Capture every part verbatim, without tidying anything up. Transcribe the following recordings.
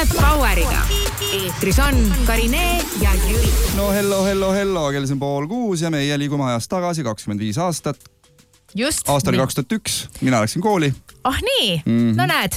Sõidame Poweriga. Eetris on Karine ja Jüri. No hello, hello, hello. Kell on pool kuus ja meie liigume ajast tagasi kakskümmend viis aastat. Just. Aastal kaks tuhat üks. Mina läksin kooli. Ah nii, mm-hmm. No näed.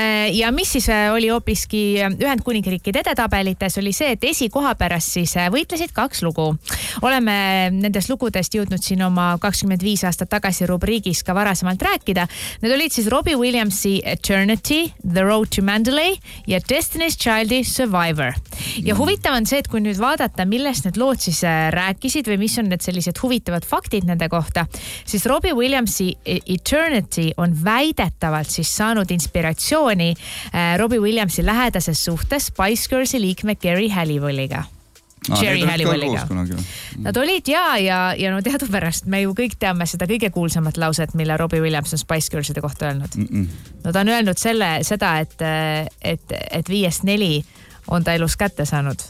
Ja mis siis oli hoopiski Ühendkuningriikide edetabelites oli see, et esikoha pärast siis võitlesid kaks lugu. Oleme nendest lugudest jõudnud siin oma kakskümmend viis aastat tagasi rubriigis ka varasemalt rääkida. Need olid siis Robbie Williamsi Eternity, The Road to Mandalay ja Destiny's Childi Survivor. Ja huvitav on see, et kui nüüd vaadata, millest need lood siis rääkisid või mis on need sellised huvitavad faktid nende kohta, siis Robbie Williamsi Eternity on väide siis saanud inspiratsiooni Robbie Williamsi lähedases suhtes Spice Girlsi liikme Geri Halliwelliga. Geri Halliwelliga. Nad olid ja, ja, ja no teadupärast me ju kõik teame seda kõige kuulsamat lauset, mille Robbie Williams on Spice Girlside kohta öelnud. Mm-mm. No ta on öelnud selle, seda, et, et, et viiest neli on ta elus kätte saanud.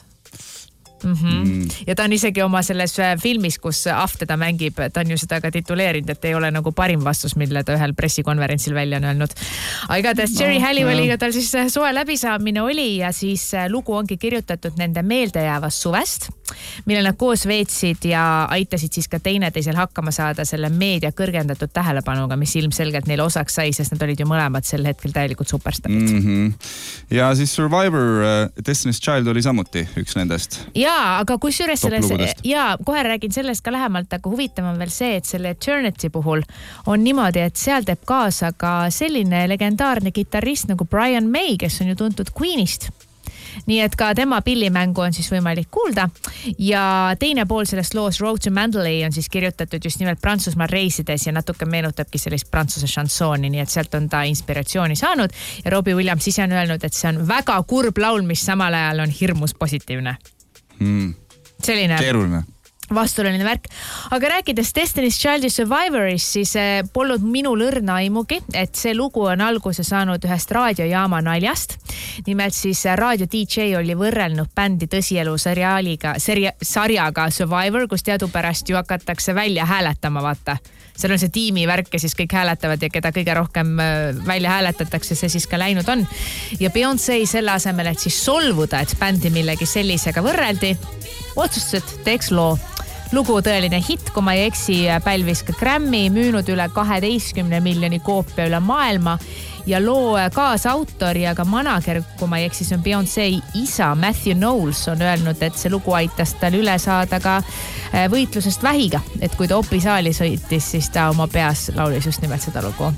Mm-hmm. Mm. Ja ta on isegi oma selles filmis, kus Ahv teda mängib, ta on ju seda ka tituleerinud, et ei ole nagu parim vastus, mille ta ühel pressikonverentsil välja on öelnud. Aga ta Geri no, Halliwelliga tal siis soe läbisaamine oli ja siis lugu ongi kirjutatud nende meeldejäävast suvest, mille nad koos veetsid ja aitasid siis ka teineteisel hakkama saada selle meedia kõrgendatud tähelepanuga, mis ilmselgelt neile osaks sai, sest nad olid ju mõlemad sel hetkel täielikult superstarid. Mm-hmm. Ja siis Survivor, uh, Destiny's Child oli samuti üks nendest. Jaa, aga kus juures selles, ja kohe räägin sellest ka lähemalt, aga huvitav on veel see, et selle Eternity puhul on niimoodi, et seal teeb kaasa ka selline legendaarne kitarrist nagu Brian May, kes on ju tuntud Queenist. Nii et ka tema pillimängu on siis võimalik kuulda ja teine pool sellest loos Road to Mandalay on siis kirjutatud just nimelt Prantsusmaal reisides ja natuke meenutabki sellist prantsuse šansooni, nii et sealt on ta inspiratsiooni saanud ja Robbie Williams ise on öelnud, et see on väga kurb laul, mis samal ajal on hirmus positiivne. Hmm. Selline keeruline vastuoluline värk. Aga rääkides Destiny's Childi Survivorist, siis polnud minul õrna aimugi, et see lugu on alguse saanud ühest raadiojaama naljast. Nimelt siis raadio D J oli võrrelnud bändi tõsielu seriaaliga, seria, sarjaga Survivor, kus teadupärast ju hakatakse välja hääletama, vaata. Seal on see tiimi värk ja siis kõik hääletavad ja keda kõige rohkem välja hääletatakse, see siis ka läinud on. Ja Beyoncé selle asemel, et siis solvuda, et bändi millegi sellisega võrreldi, otsustas, et teeks loo. Lugu tõeline hitt, kui ma ei eksi, pälvis ka Grammy, müünud üle kaheteistkümne miljoni koopia üle maailma ja loo kaasautor ja ka manager, kui ma ei eksi, on Beyoncé isa Matthew Knowles on öelnud, et see lugu aitas tal üle saada ka võitlusest vähiga, et kui ta opisaali sõitis, siis ta oma peas laulis just nimelt seda lugu.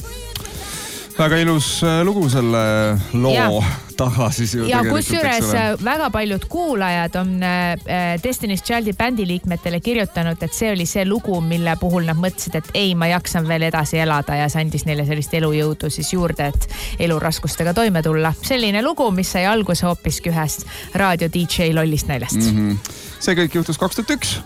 Väga ilus lugu selle loo ja. Taga siis ju ja kus juures väga paljud kuulajad on Destiny's Childi bändi liikmetele kirjutanud, et see oli see lugu, mille puhul nad mõtlesid, et ei, ma jaksan veel edasi elada ja see andis neile sellist elujõudu siis juurde, et eluraskustega toime tulla. Selline lugu, mis sai alguse hoopiski ühest raadio D J lollist näljast. Mm-hmm. See kõik juhtus kaks tuhat üks.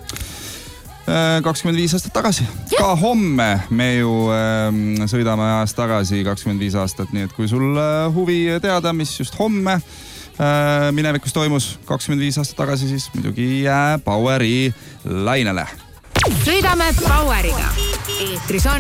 kakskümmend viis aastat tagasi. Ja. Ka homme me ju äh, sõidame ajast tagasi kakskümmend viis aastat, nii et kui sul äh, huvi teada, mis just homme äh, minevikus toimus kakskümmend viis aastat tagasi, siis muidugi jää Poweri lainele. Sõidame Poweriga. Eetris on